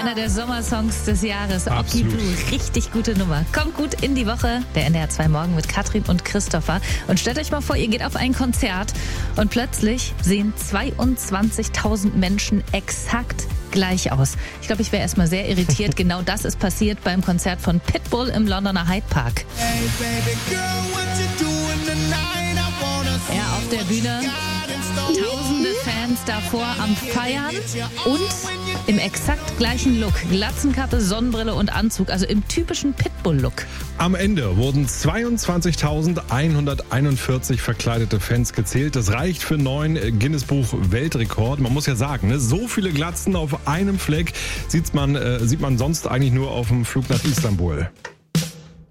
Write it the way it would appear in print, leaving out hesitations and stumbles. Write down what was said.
einer der Sommersongs des Jahres. Oki Absolut. Blue, richtig gute Nummer. Kommt gut in die Woche, der NDR 2 Morgen mit Katrin und Christopher. Und stellt euch mal vor, ihr geht auf ein Konzert und plötzlich sehen 22.000 Menschen exakt gleich aus. Ich glaube, ich wäre erstmal sehr irritiert. Genau das ist passiert beim Konzert von Pitbull im Londoner Hyde Park. Er auf der Bühne, tausende Fans davor am Feiern und im exakt gleichen Look. Glatzenkappe, Sonnenbrille und Anzug, also im typischen Pitbull-Look. Am Ende wurden 22.141 verkleidete Fans gezählt. Das reicht für 9 Guinness-Buch-Weltrekord. Man muss ja sagen, ne, so viele Glatzen auf einem Fleck sieht man sonst eigentlich nur auf dem Flug nach Istanbul.